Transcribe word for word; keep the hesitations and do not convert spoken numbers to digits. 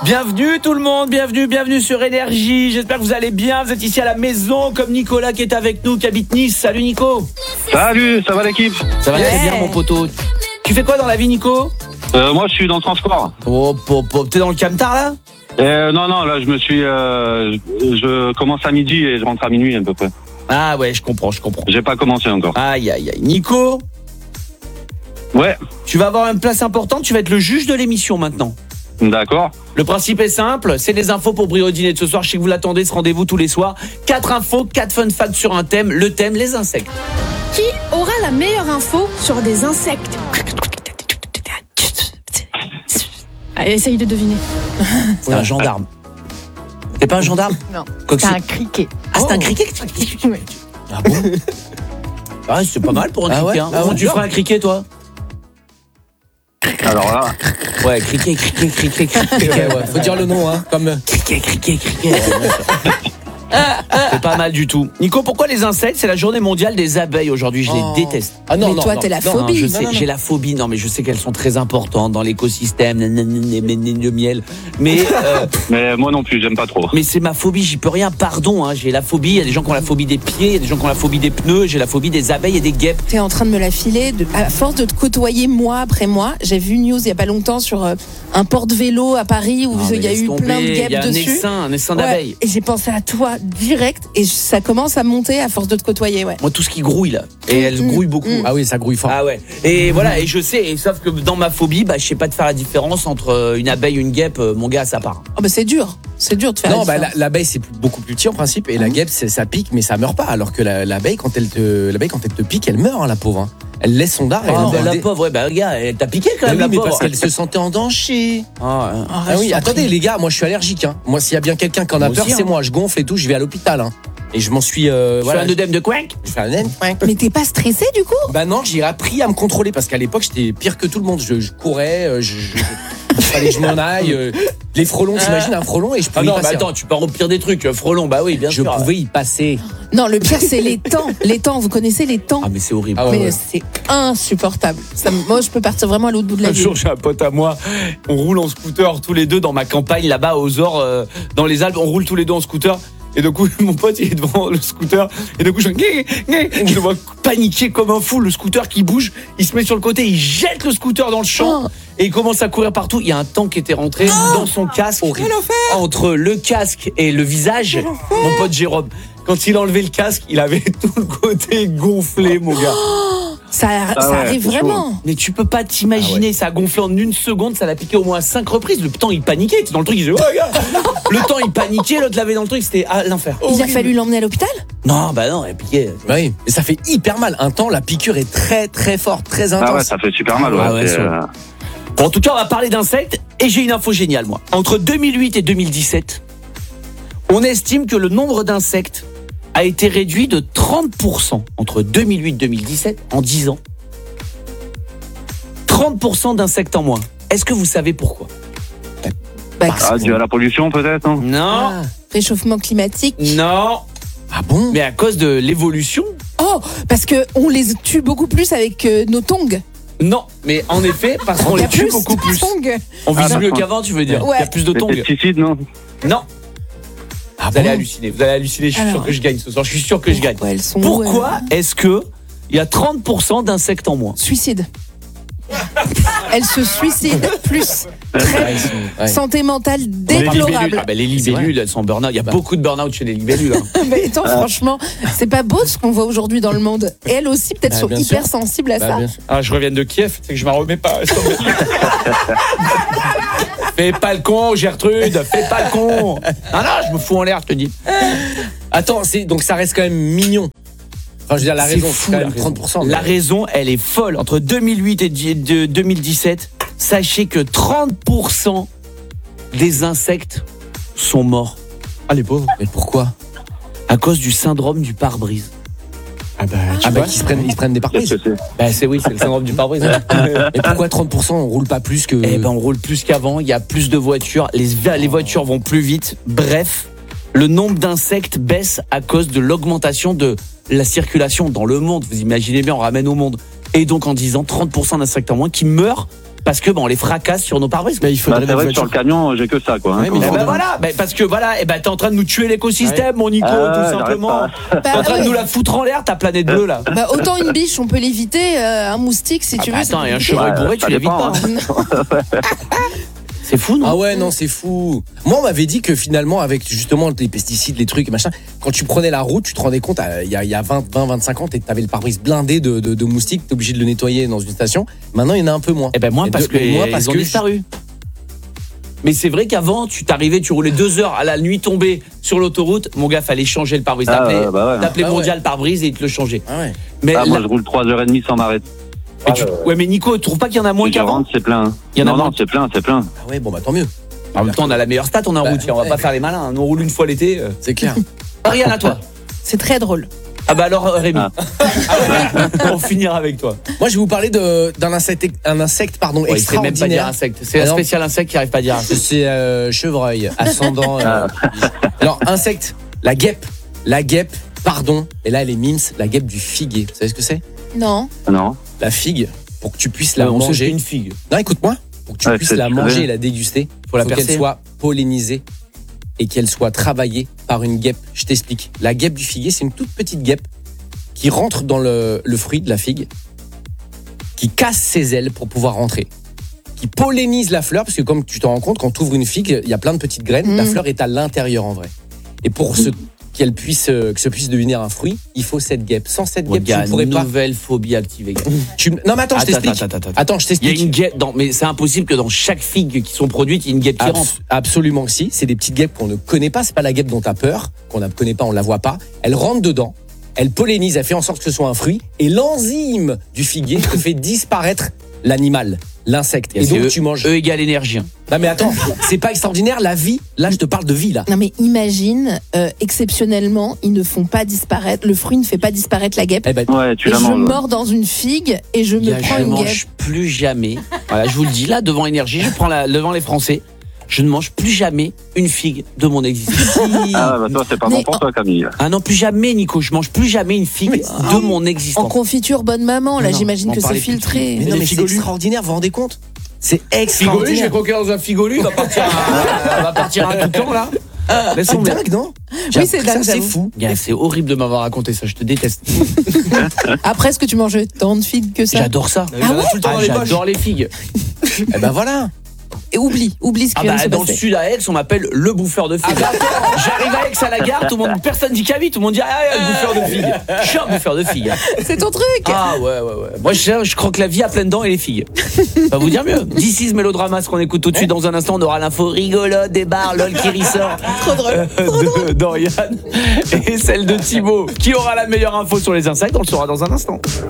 Bienvenue tout le monde, bienvenue, bienvenue sur Énergie. J'espère que vous allez bien, vous êtes ici à la maison comme Nicolas qui est avec nous, qui habite Nice. Salut Nico. Salut, ça va l'équipe? Ça va Ouais. très bien mon poteau. Tu fais quoi dans la vie Nico? euh, Moi je suis dans le transport. Oh, oh, oh, t'es dans le camtar là? euh, Non, non, là je me suis... Euh, je commence à midi et je rentre à minuit à peu près. Ah ouais, je comprends, je comprends. J'ai pas commencé encore. Aïe aïe aïe. Nico, Ouais, tu vas avoir une place importante, tu vas être le juge de l'émission maintenant. d'accord. Le principe est simple, c'est les infos pour briller au dîner de ce soir. Je sais que vous l'attendez, ce rendez-vous tous les soirs. Quatre infos, quatre fun facts sur un thème. Le thème, les insectes. Qui aura la meilleure info sur des insectes? Allez, essaye de deviner. C'est un gendarme. T'es pas un gendarme? Non, Quoi que c'est c'est- un criquet. Ah, c'est un criquet? Oui. Ah bon? Ah, c'est pas mal pour un Ah criquet. ouais hein. Ah Comment ouais, tu dur. ferais un criquet, toi? Alors là, Ouais, criquet, criquet, criquet, criquet. Ouais, ouais, faut dire le nom, hein, comme... Criquet, criquet, criquet. C'est pas mal du tout. Nico, pourquoi les insectes? C'est la journée mondiale des abeilles aujourd'hui. Je les Oh. déteste. Ah non, Mais non, toi, non, t'es la non. phobie. Non, je Non, sais, non, non. j'ai la phobie. Non, mais je sais qu'elles sont très importantes dans l'écosystème. nanani, nanani, Le miel. Mais, euh, mais moi non plus, j'aime pas trop. mais c'est ma phobie. J'y peux rien. Pardon. Hein, j'ai la phobie. Il y a des gens qui ont la phobie des pieds. Il y a des gens qui ont la phobie des pneus. J'ai la phobie des abeilles et des guêpes. T'es en train de me la filer. De... À force de te côtoyer mois après mois, j'ai vu une news il y a pas longtemps sur euh, un porte-vélo à Paris où Non, il mais y a laisse eu tomber. plein de Il y guêpes a un dessus. essaim, un essaim Ouais, d'abeilles. et j'ai pensé à toi direct et ça commence à monter à force de te côtoyer. Ouais. Moi, tout ce qui grouille là. Et elle Mm, grouille beaucoup. mm. Ah oui, ça grouille fort. Ah ouais. Et voilà, et je sais, et sauf que dans ma phobie, bah je sais pas de faire la différence entre euh, une abeille et une guêpe, euh, mon gars, ça part. Oh, bah, c'est dur. C'est dur de faire Non, la bah, différence. la- l'abeille c'est plus- beaucoup plus petit en principe et la guêpe c'est- ça pique mais ça meurt pas alors que la- l'abeille quand elle te l'abeille quand elle te pique elle meurt hein, la pauvre. hein. Elle laisse son dard et Oh, elle bah, meurt. la pauvre, ouais, bah regarde, elle t'a piqué quand Bah même, oui, la mais pauvre. parce qu'elle se sentait en danger. Ah, ouais. Ah oui, attendez les gars, moi je suis allergique. Hein. Moi s'il y a bien quelqu'un qui en a Moi peur, aussi, c'est hein. moi. Je gonfle et tout, je vais à l'hôpital. Hein. Et je m'en suis. Euh, Tu voilà, fais un œdème de quinque. je fais un œdème. Mais t'es pas stressé du coup? Bah non, j'ai appris à me contrôler parce qu'à l'époque j'étais pire que tout le monde. Je, je courais, euh, je, je, il fallait que je m'en aille. euh, les frelons, t'imagines un frelon et je Ah pouvais non, y bah passer. attends, tu pars au pire des trucs, euh, frelon, bah oui, bien je sûr. pouvais y passer. Non, le pire c'est les temps. Les temps, vous connaissez les temps? Ah mais c'est horrible. Ah ouais, Mais ouais. c'est insupportable. Ça, me- moi, je peux partir vraiment à l'autre bout de la Un ville. jour, j'ai un pote à moi, on roule en scooter tous les deux dans ma campagne là-bas aux Ors, euh, dans les Alpes, on roule tous les deux en scooter. Et du coup, mon pote, il est devant le scooter. Et du coup, je, je le vois paniquer comme un fou, le scooter qui bouge. Il se met sur le côté, il jette le scooter dans le champ. Oh. Et il commence à courir partout. Il y a un tank qui était rentré dans son casque. Entre le casque et le visage, mon pote Jérôme. Quand il a enlevé le casque, il avait tout le côté gonflé, mon gars. Ça, ça ouais, arrive c'est chaud. vraiment. Mais tu peux pas t'imaginer, ça a gonflé en une seconde, ça l'a piqué au moins cinq reprises. Le temps, il paniquait, il était dans le truc, il disait, oh, regarde. Le temps, il paniquait, l'autre l'avait dans le truc, c'était ah, l'enfer. Il a fallu l'emmener à l'hôpital? Non, bah non, elle piquait. Bah oui, mais ça fait hyper mal. Un temps, la piqûre est très très forte, très intense. Ah ouais, ça fait super mal. Ah Ouais, ouais, c'est, c'est- euh, Bon, en tout cas, on va parler d'insectes et j'ai une info géniale, moi. Entre deux mille huit et deux mille dix-sept, on estime que le nombre d'insectes a été réduit de trente pour cent entre deux mille huit et deux mille dix-sept en dix ans. trente pour cent d'insectes en moins. Est-ce que vous savez pourquoi? Bah, ah, dû à la pollution peut-être. Hein. Non, Ah. réchauffement climatique. non, Ah bon? mais à cause de l'évolution. Oh, parce que on les tue beaucoup plus avec euh, nos tongs. Non, mais en effet, parce qu'on Il y les a tue beaucoup de plus. tongs. On vise Ah, mieux d'accord. qu'avant, tu veux dire. Ouais. Il y a plus de Les tongs. pesticides, non? Non, Ah vous allez bon? halluciner, vous allez halluciner, je suis Alors. sûr que je gagne ce soir, je suis sûr que je gagne. Ouais, elles sont Pourquoi euh, est-ce que il y a trente pour cent d'insectes en moins? Suicide. Elles se suicident plus. Ouais, Très ils sont- ouais. santé mentale Les libellules, déplorable. ah bah, les C'est libellules, elles sont en burn-out. Il y a Bah. beaucoup de burn-out chez les libellules. hein. Mais attends, franchement, c'est pas beau ce qu'on voit aujourd'hui dans le monde. Et elles aussi, peut-être, Bah, sont bien hyper sûr. sensibles à Bah, ça. bien sûr. Ah, je reviens de Kiev, c'est que je m'en remets pas. laisse tomber. Fais pas le con, Gertrude, fais pas le con. Ah non, je me fous en l'air, je te dis. Attends, c'est donc ça reste quand même mignon. Enfin, je veux dire la C'est raison, fou, c'est quand la même raison. trente pour cent. mais- La raison, elle est folle. Entre deux mille huit et de- deux mille dix-sept, sachez que trente pour cent des insectes sont morts. Ah, les pauvres. Mais pourquoi? À cause du syndrome du pare-brise. Ah bah, tu Ah vois, bah, ils se prennent, ils se prennent des Qu'est-ce pare-brises. que c'est? Bah, c'est oui, c'est le syndrome du pare-brise. hein. Mais pourquoi trente pour cent on roule pas plus que. Eh ben, on roule plus qu'avant, il y a plus de voitures, les, les voitures vont plus vite. Bref, le nombre d'insectes baisse à cause de l'augmentation de la circulation dans le monde. Vous imaginez bien, on ramène au monde. Et donc, en dix ans, trente pour cent d'insectes en moins qui meurent parce que bon, on les fracasse sur nos pare-brise. Mais il Bah, faudrait c'est des vrai que sur le voitures. camion, j'ai que ça, quoi. hein, Ouais, mais quand Eh on- ben voilà, ben parce que voilà, eh ben t'es en train de nous tuer l'écosystème, mon Nico, Ah, tout j'arrête simplement. pas. Bah, T'es en train ouais. de nous la foutre en l'air, ta planète bleue là. Bah, autant une biche, on peut l'éviter, euh, un moustique, si Ah tu bah veux. c'est attends, et un compliqué. cheval Ouais, bourré, ça tu l'évites dépend, pas. hein. hein. C'est fou, non? Ah ouais, non, c'est fou. Moi, on m'avait dit que finalement, avec justement les pesticides, les trucs, machin, quand tu prenais la route, tu te rendais compte, euh, il y a, il y a vingt, vingt-cinq ans, t'avais le pare-brise blindé de, de, de moustiques, t'es obligé de le nettoyer dans une station. Maintenant, il y en a un peu moins. Eh ben moins Et parce de- que mais moi, ils parce ont que disparu. Mais c'est vrai qu'avant, tu t'arrivais, tu roulais deux heures à la nuit tombée sur l'autoroute. Mon gars, fallait changer le pare-brise. Ah, T'appelais ouais, bah ouais. t'appelais Ah ouais. Mondial pare-brise et ils te le changeaient. Ah ouais. Mais Ah, moi, là- je roule trois heures trente sans m'arrêter. mais tu- ouais, mais Nico, tu trouves pas qu'il y en a moins Si je qu'avant? rentre, c'est plein. Il y en a non, moins. non, c'est plein, c'est plein. Ah ouais, bon, bah tant mieux. En même temps, on a la meilleure stat, on est en Bah, route. On va ouais. pas faire les malins. Nous, on roule une fois l'été. euh. C'est clair. Ariane, à toi. C'est très drôle. Ah bah alors, euh, Rémi. Ah. On finira avec toi. Moi, je vais vous parler de- d'un insecte, un insecte pardon, Ouais, il sait même pas dire extraordinaire. insecte. C'est un Alors- spécial insecte qui arrive pas à dire insecte. C'est euh, chevreuil, ascendant. euh, Alors, insecte, la guêpe. La guêpe, pardon. Et là, elle est mims, la guêpe du figuier. Vous savez ce que c'est? Non. Non. La figue, pour que tu puisses la On sait que manger. c'est une figue. Non, écoute-moi. Pour que tu Ouais, puisses c'est la très manger bien. et la déguster, Faut la faut qu'elle percer. soit pollinisée et qu'elle soit travaillée par une guêpe. Je t'explique. La guêpe du figuier, c'est une toute petite guêpe qui rentre dans le, le fruit de la figue, qui casse ses ailes pour pouvoir rentrer, qui pollinise la fleur, parce que comme tu te rends compte, quand tu ouvres une figue, il y a plein de petites graines, Mm. la fleur est à l'intérieur en vrai. Et pour ce, qu'elle puisse, euh, que ce puisse devenir un fruit, il faut cette guêpe. Sans cette Mon guêpe, tu gars, ne pourrais pas. nouvelle phobie activée. gars. tu- Non, mais attends, je Attends, t'explique. attends, attends, attends. Attends, je Il y a t'explique. une guêpe dans, mais c'est impossible que dans chaque figue qui sont produites, il y ait une guêpe qui Abs- rentre. absolument que si. C'est des petites guêpes qu'on ne connaît pas. C'est pas la guêpe dont tu as peur, qu'on ne connaît pas, on la voit pas. Elle rentre dedans, elle pollinise, elle fait en sorte que ce soit un fruit. Et l'enzyme du figuier te fait disparaître l'animal, l'insecte. Et C'est donc E- tu manges. E égale énergie. Non mais attends, c'est pas extraordinaire la vie. Là, je te parle de vie là. Non mais imagine, euh, exceptionnellement, ils ne font pas disparaître, le fruit ne fait pas disparaître la guêpe. Eh ben, Ouais, tu Et la je manges. mords dans une figue et je me Gars, prends je une guêpe. mange plus jamais. Voilà, je vous le dis là devant énergie, je prends la devant les Français. Je ne mange plus jamais une figue de mon existence. Ah, bah toi, c'est pas Mais bon pour toi, Camille. Ah non, plus jamais, Nico. Je mange plus jamais une figue Mais- de mon En existence. confiture bonne maman, là Non, non, j'imagine on que c'est parlait plus de filtré. mais non les mais c'est figolus. extraordinaire. Vous vous rendez compte? C'est Figolu, je vais extraordinaire. croquer dans un figolu, il va partir un, il va partir un toucan là. Laisse C'est tomber. dingue, non? Oui, c'est Ça, dingue, c'est j'avoue. fou. Gars, c'est horrible de m'avoir raconté ça, je te déteste. Après, est-ce que tu manges tant de figues que ça? J'adore ça. Ah ouais tout le temps Ah, dans les poches. j'adore les figues. Eh ben voilà. Et oublie, oublie ce qui Ah vient bah, de se dans le passer. sud à Aix, on m'appelle le bouffeur de figues. J'arrive à Aix à la gare, tout le monde, personne dit Camille, tout le monde dit ah, le bouffeur de figues. Je suis un bouffeur de figues. C'est ton truc. Ah ouais, ouais, ouais. Moi, je, je croque la vie à pleines dents et les filles. Ça va vous dire mieux. This is Mélodrama, ce qu'on écoute tout de suite. Dans un instant, on aura l'info rigolote des bars, lol qui ressort. Trop drôle. Euh, de- d'Oriane et celle de Thibaut. Qui aura la meilleure info sur les insectes? On le saura dans un instant.